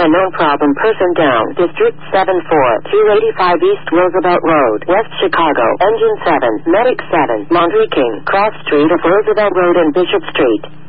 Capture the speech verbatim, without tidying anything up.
unknown problem person down. District seven four, two eighty-five East Roosevelt Road, West Chicago. Engine seven, Medic seven, Laundry King, Cross Street of Roosevelt Road and Bishop Street.